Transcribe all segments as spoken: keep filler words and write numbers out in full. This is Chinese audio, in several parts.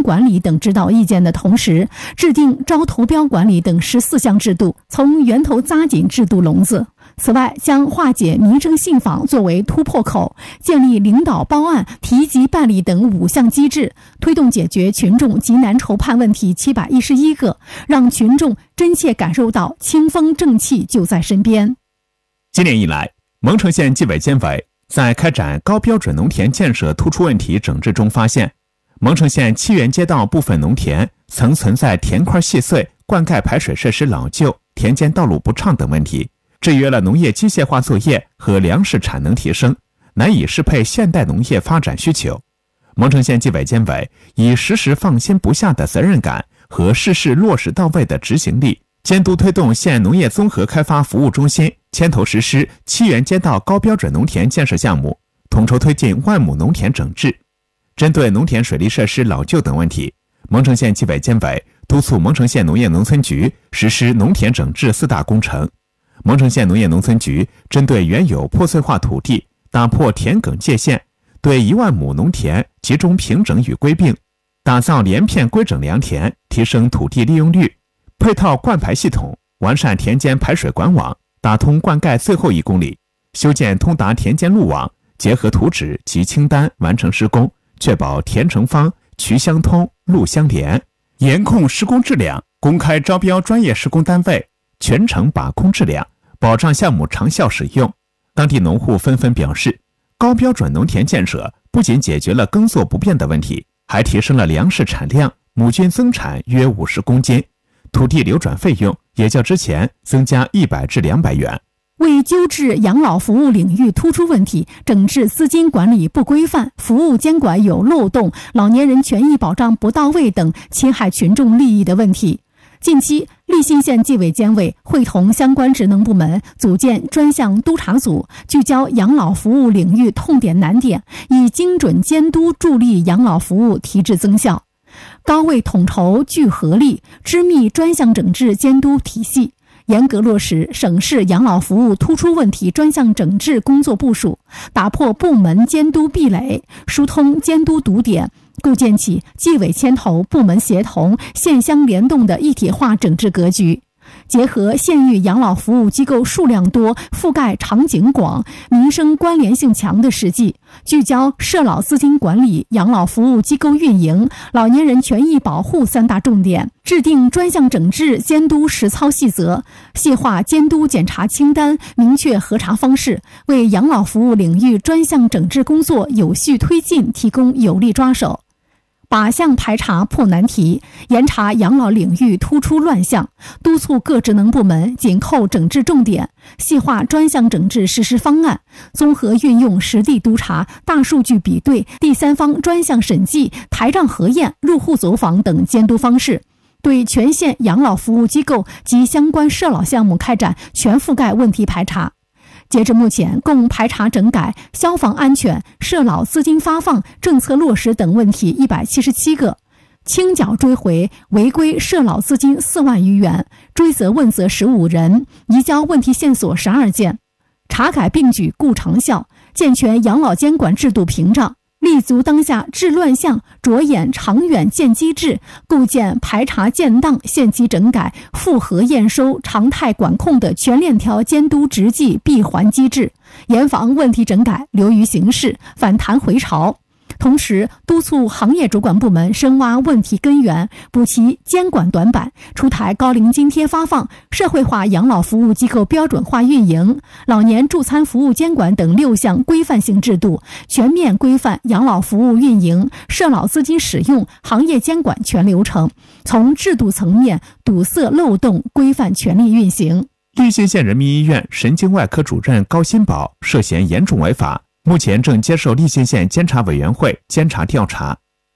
管理等指导意见的同时，制定招投标管理等十四项制度，从源头扎紧制度笼子。此外，将化解民生信访作为突破口，建立领导报案、提及办理等五项机制，推动解决群众急难愁盼问题七百一十一个，让群众真切感受到清风正气就在身边。 今年以来，蒙城县纪委监委在开展高标准农田建设突出问题整治中发现，蒙城县七原街道部分农田曾存在田块细碎、灌溉排水设施老旧、田间道路不畅等问题，制约了农业机械化作业和粮食产能提升，难以适配现代农业发展需求。蒙城县纪委监委以时时放心不下的责任感和事事落实到位的执行力，监督推动县农业综合开发服务中心牵头实施七原街道高标准农田建设项目，统筹推进万亩农田整治。针对农田水利设施老旧等问题，蒙城县纪委监委督促蒙城县农业农村局实施农田整治四大工程。蒙城县农业农村局针对原有破碎化土地，打破田埂界限，对一万亩农田集中平整与归并，打造连片规整良田，提升土地利用率，配套灌排系统，完善田间排水管网，打通灌溉最后一公里，修建通达田间路网，结合图纸及清单完成施工，确保田成方、渠相通、路相连，严控施工质量，公开招标专业施工单位，全程把控质量，保障项目长效使用。当地农户纷纷表示，高标准农田建设不仅解决了耕作不便的问题，还提升了粮食产量，亩均增产约五十公斤，土地流转费用也较之前增加一百至两百元。 为纠治养老服务领域突出问题，整治资金管理不规范、服务监管有漏洞、老年人权益保障不到位等侵害群众利益的问题，近期，利信县纪委监委会同相关职能部门组建专项督查组，聚焦养老服务领域痛点难点，以精准监督助力养老服务提质增效。高位统筹聚合力，织密专项整治监督体系，严格落实省市养老服务突出问题专项整治工作部署，打破部门监督壁垒，疏通监督堵点，构建起纪委牵头、部门协同、县乡联动的一体化整治格局。结合县域养老服务机构数量多、覆盖场景广、民生关联性强的实际，聚焦社老资金管理、养老服务机构运营、老年人权益保护三大重点，制定专项整治监督实操细则，细化监督检查清单，明确核查方式，为养老服务领域专项整治工作有序推进提供有力抓手。靶向排查破难题，严查养老领域突出乱象，督促各职能部门紧扣整治重点，细化专项整治实施方案，综合运用实地督查、大数据比对、第三方专项审计、台账核验、入户走访等监督方式，对全县养老服务机构及相关社老项目开展全覆盖问题排查。截至目前，共排查整改消防安全、社老资金发放、政策落实等问题一百七十七个，清缴追回违规社老资金四万余元，追责问责十五人，移交问题线索十二件。查改并举固长效，健全养老监管制度屏障，立足当下治乱象，着眼长远建机制，构建排查建档、限期整改、复核验收、常态管控的全链条监督执纪闭环机制，严防问题整改流于形式、反弹回潮。同时，督促行业主管部门深挖问题根源，补齐监管短板，出台高龄津贴发放、社会化养老服务机构标准化运营、老年助餐服务监管等六项规范性制度，全面规范养老服务运营、社老资金使用、行业监管全流程，从制度层面堵塞漏洞，规范权力运行。 利信县人民医院神经外科主任高新宝涉嫌严重违法，目前正接受利信县监察委员会监察调查。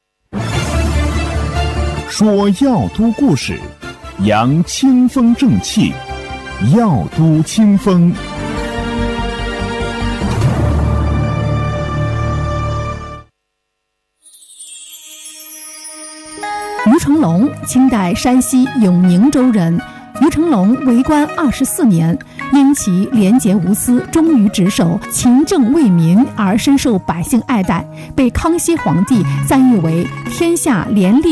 说药都故事，扬清风正气，药都清风。 于成龙，清代山西永宁州人。于成龙为官二十四年，因其廉洁无私、忠于职守、勤政为民而深受百姓爱戴，被康熙皇帝赞誉为天下廉吏